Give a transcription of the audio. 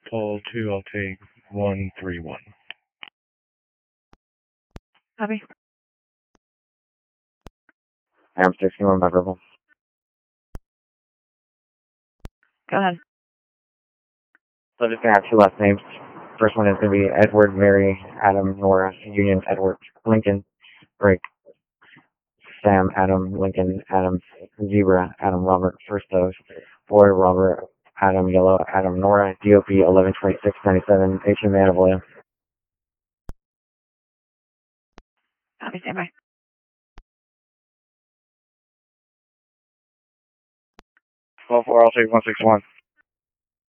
Call 2, I'll take 131. Copy. I'm 61 by verbal. Go ahead. So I'm just going to have two last names. First one is going to be Edward, Mary, Adam, Nora, Union, Edward, Lincoln, Break, Sam, Adam, Lincoln, Adam, Zebra, Adam, Robert, First Dose, Boy, Robert, Adam, Yellow, Adam, Nora, DOP 112697, HM Manavoya. Copy, stand by. 12-4, I'll take 161.